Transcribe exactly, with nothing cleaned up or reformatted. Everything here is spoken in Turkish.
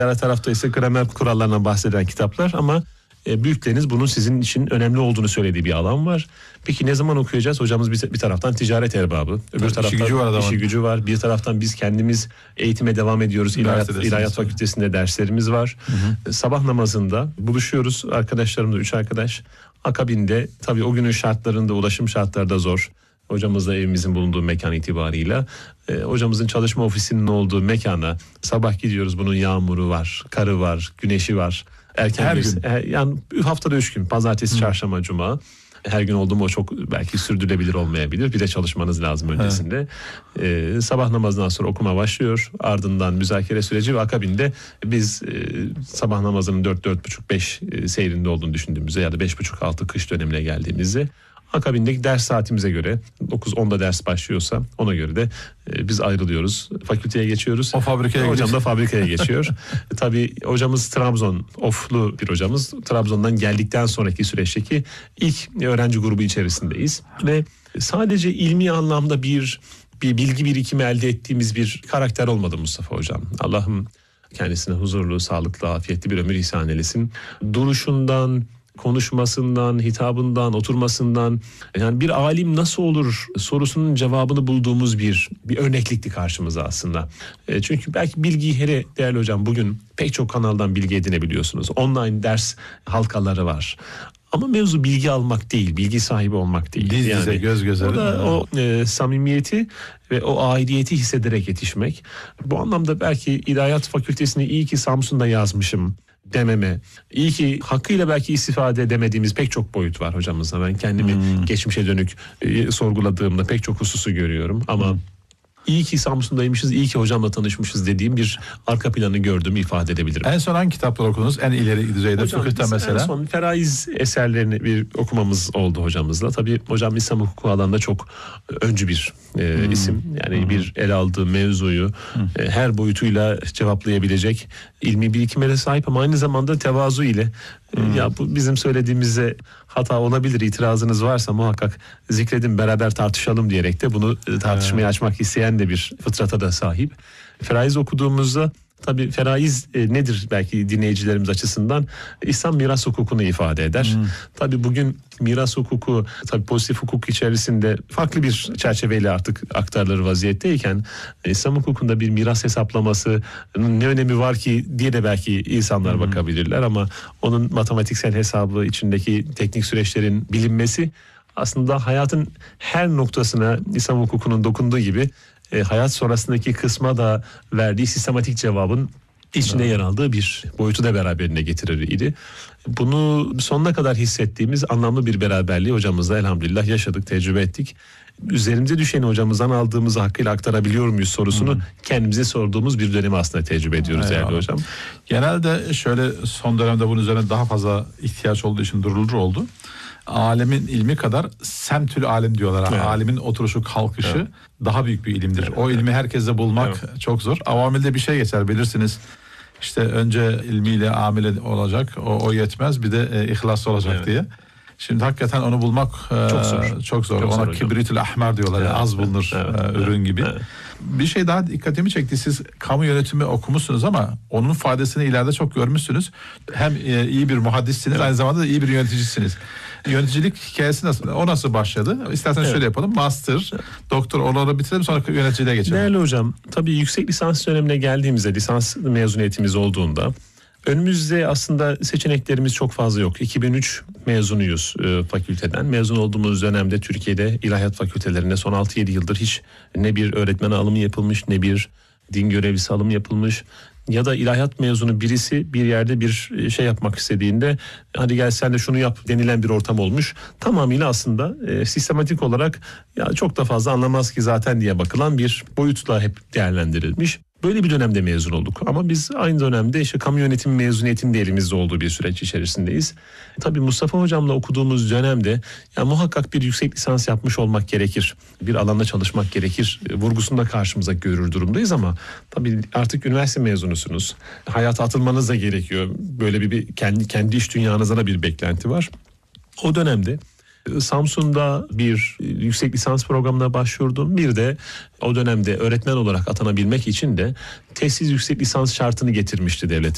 Diğer tarafta ise gramer kurallarından bahseden kitaplar ama e, büyükleriniz bunun sizin için önemli olduğunu söylediği bir alan var. Peki ne zaman okuyacağız? Hocamız bir, bir taraftan ticaret erbabı, öbür Tabii, taraftan işi gücü var, işi gücü var. Bir taraftan biz kendimiz eğitime devam ediyoruz. İlahiyat, İlahiyat Fakültesinde derslerimiz var. Hı hı. Sabah namazında buluşuyoruz arkadaşlarımla, üç arkadaş. Akabinde tabii o günün şartlarında, ulaşım şartları da zor. Hocamızla evimizin bulunduğu mekan itibarıyla e, hocamızın çalışma ofisinin olduğu mekana sabah gidiyoruz. Bunun yağmuru var, karı var, güneşi var. Erken her bir, gün. E, yani haftada üç gün, pazartesi, Hı. çarşamba, cuma. Her gün oldu mu o çok belki sürdürülebilir olmayabilir. Bir de çalışmanız lazım öncesinde. Ee, sabah namazından sonra okuma başlıyor. Ardından müzakere süreci ve akabinde biz e, sabah namazının dört dört buçuk beş e, seyrinde olduğunu düşündüğümüzde ya da beş buçuk altı kış dönemine geldiğimizde akabindeki ders saatimize göre dokuz onda ders başlıyorsa ona göre de e, biz ayrılıyoruz. Fakülteye geçiyoruz. O fabrikaya Hocam geçiyor. da fabrikaya geçiyor. e, tabii hocamız Trabzon, Oflu bir hocamız. Trabzon'dan geldikten sonraki süreçteki ilk öğrenci grubu içerisindeyiz. Ve sadece ilmi anlamda bir bir bilgi birikimi elde ettiğimiz bir karakter olmadı Mustafa Hocam. Allah'ım kendisine huzurlu, sağlıklı, afiyetli bir ömür ihsan eylesin. Duruşundan, konuşmasından, hitabından, oturmasından, yani bir alim nasıl olur sorusunun cevabını bulduğumuz bir bir örneklikti karşımıza aslında. E, çünkü belki bilgiyi hele değerli hocam bugün pek çok kanaldan bilgi edinebiliyorsunuz. Online ders halkaları var. Ama mevzu bilgi almak değil, bilgi sahibi olmak değil. Diz dize, yani, göz göze. O da o e, samimiyeti ve o aidiyeti hissederek yetişmek. Bu anlamda belki İlahiyat Fakültesini iyi ki Samsun'da yazmışım dememe, iyi ki hakkıyla belki istifade edemediğimiz pek çok boyut var hocamızla. Ben kendimi hmm. geçmişe dönük e, sorguladığımda pek çok hususu görüyorum ama hmm. iyi ki Samsun'daymışız, iyi ki hocamla tanışmışız dediğim bir arka planı gördüğümü ifade edebilirim. En son hangi kitaplar okudunuz? En ileri düzeyde fıkıhta mesela. En son Feraiz eserlerini bir okumamız oldu hocamızla. Tabii hocam İslam hukuku alanında çok öncü bir e, hmm. isim. Yani hmm. bir ele aldığı mevzuyu hmm. e, her boyutuyla cevaplayabilecek ilmi birikime sahip ama aynı zamanda tevazu ile hmm. ya bu bizim söylediğimize hata olabilir, itirazınız varsa muhakkak zikredin, beraber tartışalım diyerek de bunu tartışmaya açmak isteyen de bir fıtrata da sahip. Feraiz okuduğumuzda tabii feraiz e, nedir belki dinleyicilerimiz açısından İslam miras hukukunu ifade eder. Hmm. Tabii bugün miras hukuku tabii pozitif hukuk içerisinde farklı bir çerçeveyle artık aktarılır vaziyetteyken İslam hukukunda bir miras hesaplaması ne önemi var ki diye de belki insanlar hmm. bakabilirler ama onun matematiksel hesabı içindeki teknik süreçlerin bilinmesi aslında hayatın her noktasına İslam hukukunun dokunduğu gibi E, hayat sonrasındaki kısma da verdiği sistematik cevabın içinde yer aldığı bir boyutu da beraberinde getirir idi. Bunu sonuna kadar hissettiğimiz anlamlı bir beraberliği hocamızla elhamdülillah yaşadık, tecrübe ettik. Üzerimize düşeni hocamızdan aldığımızı hakkıyla aktarabiliyor muyuz sorusunu hmm. kendimize sorduğumuz bir dönemi aslında tecrübe ediyoruz Eyvallah. değerli hocam. Genelde şöyle son dönemde bunun üzerine daha fazla ihtiyaç olduğu için durulur oldu. Alemin ilmi kadar semtül alim diyorlar. Evet. Alimin oturuşu, kalkışı evet. daha büyük bir ilimdir. Evet. O ilmi herkeste bulmak evet. çok zor. Avamilde bir şey geçer bilirsiniz. İşte önce ilmiyle amile olacak. O, o yetmez. Bir de e, ihlaslı olacak evet. diye. Şimdi hakikaten onu bulmak çok zor. E, çok zor. Çok Ona zor kibritül ahmer diyorlar. Evet. Yani az bulunur evet. e, ürün evet. gibi. Evet. Bir şey daha dikkatimi çekti. Siz kamu yönetimi okumuşsunuz ama onun faydasını ileride çok görmüşsünüz. Hem e, iyi bir muhaddissiniz evet. aynı zamanda da iyi bir yöneticisiniz. Yöneticilik hikayesi nasıl? O nasıl başladı? İsterseniz evet. şöyle yapalım. Master, doktor oraları bitirelim sonra yöneticiliğe geçelim. Değerli hocam, tabii yüksek lisans dönemine geldiğimizde, lisans mezuniyetimiz olduğunda önümüzde aslında seçeneklerimiz çok fazla yok. iki bin üç mezunuyuz e, fakülteden. Mezun olduğumuz dönemde Türkiye'de ilahiyat fakültelerinde son altı yedi yıldır hiç ne bir öğretmen alımı yapılmış, ne bir din görevlisi alımı yapılmış. Ya da ilahiyat mezunu birisi bir yerde bir şey yapmak istediğinde hadi gel sen de şunu yap denilen bir ortam olmuş. Tamamıyla aslında e, sistematik olarak ya çok da fazla anlamaz ki zaten diye bakılan bir boyutla hep değerlendirilmiş. Böyle bir dönemde mezun olduk ama biz aynı dönemde işte kamu yönetimi mezuniyetinin de elimizde olduğu bir süreç içerisindeyiz. Tabii Mustafa hocamla okuduğumuz dönemde ya muhakkak bir yüksek lisans yapmış olmak gerekir. Bir alanda çalışmak gerekir. Vurgusunu da karşımıza görür durumdayız ama tabii artık üniversite mezunusunuz. Hayata atılmanız da gerekiyor. Böyle bir, bir kendi kendi iş dünyanızda da bir beklenti var. O dönemde Samsun'da bir yüksek lisans programına başvurdum. Bir de o dönemde öğretmen olarak atanabilmek için de tesis yüksek lisans şartını getirmişti devlet.